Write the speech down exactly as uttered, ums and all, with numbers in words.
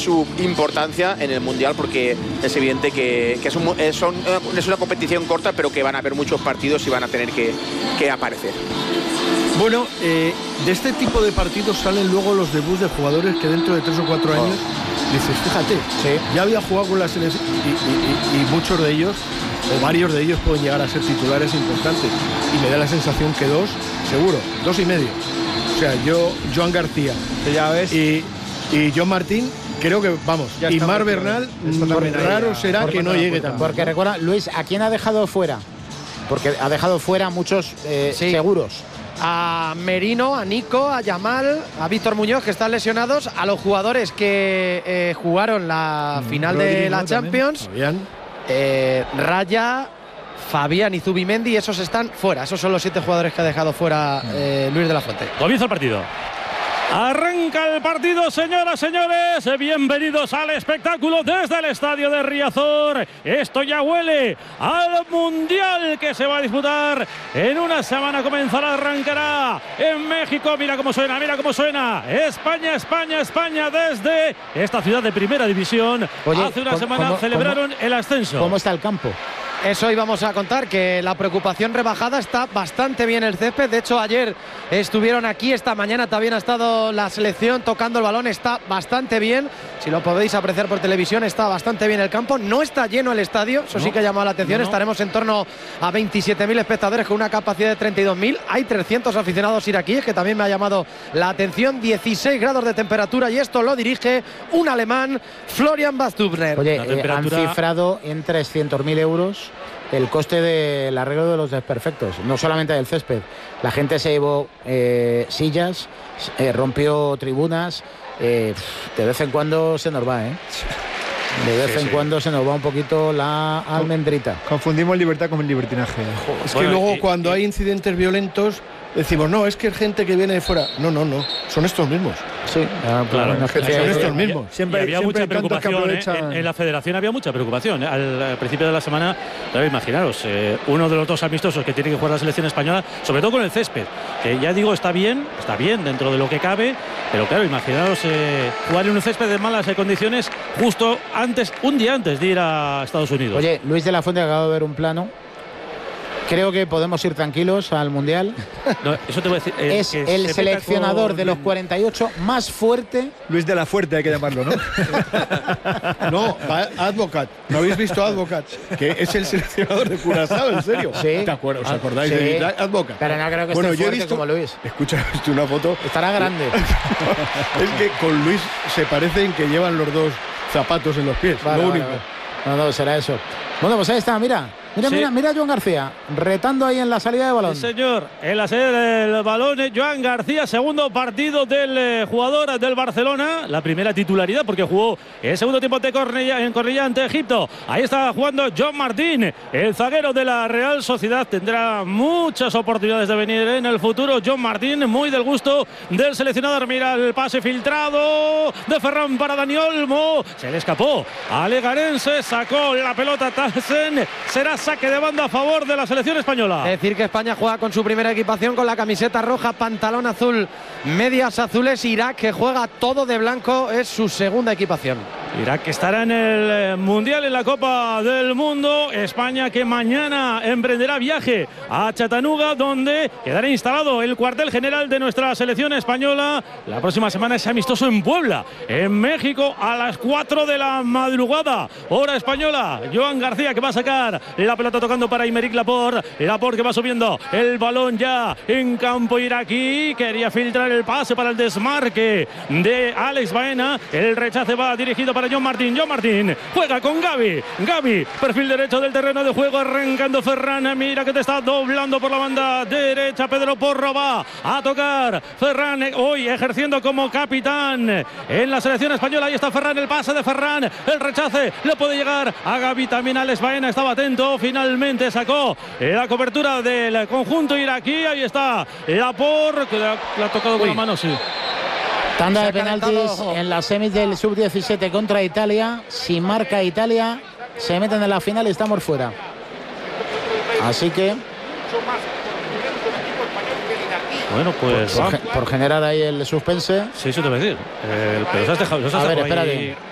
su importancia en el Mundial, porque es evidente que, que es, un, es, son, es una competición corta, pero que van a haber muchos partidos y van a tener que, que aparecer. Bueno, eh, de este tipo de partidos salen luego los debuts de jugadores que dentro de tres o cuatro años oh. dices, fíjate, sí. ya había jugado con la selección y, y, y, y muchos de ellos, o varios de ellos, pueden llegar a ser titulares importantes. Y me da la sensación que dos, seguro, dos y medio. O sea, yo, Joan García ya ves. y, y John Martín, creo que, vamos, ya y Marc muy Bernal, por, raro ya, será que no llegue tan. Porque recuerda, Luis, ¿a quién ha dejado fuera? Porque ha dejado fuera muchos eh, sí. seguros. A Merino, a Nico, a Yamal, a Víctor Muñoz, que están lesionados, a los jugadores que eh, jugaron la final Rodrigo, de la Champions, eh, Raya, Fabián y Zubimendi, esos están fuera. Esos son los siete jugadores que ha dejado fuera eh, Luis de la Fuente. Comienza el partido. Arranca el partido, señoras, señores. Bienvenidos al espectáculo desde el estadio de Riazor. Esto ya huele al Mundial que se va a disputar en una semana. Comenzará, arrancará en México. Mira cómo suena, mira cómo suena. España, España, España desde esta ciudad de primera división. Oye, hace una semana ¿cómo, celebraron cómo, el ascenso. ¿Cómo está el campo? Eso íbamos a contar, que la preocupación rebajada, está bastante bien el césped. De hecho, ayer estuvieron aquí, esta mañana también ha estado la selección tocando el balón, está bastante bien. Si lo podéis apreciar por televisión, está bastante bien el campo. No está lleno el estadio, eso no, sí que ha llamado la atención. No, no. Estaremos en torno a veintisiete mil espectadores con una capacidad de treinta y dos mil. Hay trescientos aficionados iraquíes, que también me ha llamado la atención. dieciséis grados de temperatura, y esto lo dirige un alemán, Florian Bastubner. Oye, temperatura... eh, han cifrado en trescientos mil euros el coste del arreglo de los desperfectos, no solamente del césped. La gente se llevó eh, sillas, eh, rompió tribunas, eh, de vez en cuando se nos va, ¿eh? De vez sí, en sí. cuando se nos va un poquito la almendrita. Confundimos libertad con libertinaje. Es bueno, que luego y, cuando y... hay incidentes violentos decimos, no, es que es gente que viene de fuera. No, no, no, son estos mismos. Sí, ah, claro, no, son eh, estos mismos. Siempre, y había siempre mucha preocupación, aprovechan... eh, en, en la federación había mucha preocupación. Eh, al, al principio de la semana, claro, imaginaros, eh, uno de los dos amistosos que tiene que jugar la selección española, sobre todo con el césped, que ya digo, está bien, está bien dentro de lo que cabe, pero claro, imaginaros eh, jugar en un césped de malas eh, condiciones justo antes, un día antes de ir a Estados Unidos. Oye, Luis de la Fuente acaba de ver un plano. Creo que podemos ir tranquilos al Mundial. No, eso te voy a decir. Eh, es el se seleccionador con... de los cuarenta y ocho más fuerte. Luis de la Fuerte hay que llamarlo, ¿no? No, Advocat. ¿No habéis visto Advocat? Que es el seleccionador de Curazao, ¿en serio? Sí. ¿Te acuerdas? ¿Os acordáis sí. de Advocat? Pero no creo que bueno, esté yo fuerte he visto, como Luis. Escucha, he visto una foto. Estará grande. Es que con Luis se parecen que llevan los dos zapatos en los pies. Vale, lo vale, único. Vale. No, no, será eso. Bueno, pues ahí está, mira. Mira, sí. mira, mira a Joan García, retando ahí en la salida de balón. Sí, señor, en la salida del balón, Joan García, segundo partido del eh, jugador del Barcelona, la primera titularidad porque jugó el segundo tiempo de Cornellà, en Cornellà ante Egipto. Ahí está jugando John Martín, el zaguero de la Real Sociedad. Tendrá muchas oportunidades de venir en el futuro. John Martín, muy del gusto del seleccionador. Mira el pase filtrado de Ferran para Dani Olmo. Se le escapó a Legarense, sacó la pelota Tassen. Será saque de banda a favor de la selección española. Decir que España juega con su primera equipación, con la camiseta roja, pantalón azul, medias azules. Irak, que juega todo de blanco, es su segunda equipación. Irak que estará en el Mundial, en la Copa del Mundo. España que mañana emprenderá viaje a Chattanooga, donde quedará instalado el cuartel general de nuestra selección española. La próxima semana es amistoso en Puebla, en México, a las cuatro de la madrugada, hora española. Joan García, que va a sacar la pelota tocando para Aymeric Laporte. Laporte que va subiendo el balón ya en campo iraquí. Quería filtrar el pase para el desmarque de Alex Baena. El rechace va dirigido para John Martín. John Martín juega con Gavi. Gavi, perfil derecho del terreno de juego, arrancando Ferran. Mira que te está doblando por la banda derecha. Pedro Porro va a tocar. Ferran hoy ejerciendo como capitán en la selección española. Ahí está Ferran, el pase de Ferran. El rechace le puede llegar a Gavi. También Alex Baena estaba atento. Finalmente sacó la cobertura del conjunto iraquí. Ahí está Laporte, que la, la ha tocado con la mano, sí. Tanda de penaltis en las semis del sub diecisiete contra Italia. Si marca Italia, se meten en la final y estamos fuera. Así que... Bueno, pues... Por, por, por generar ahí el suspense. Sí, eso te voy a decir. Eh, pero os has dejado... Os has a ver, espérate. Ahí...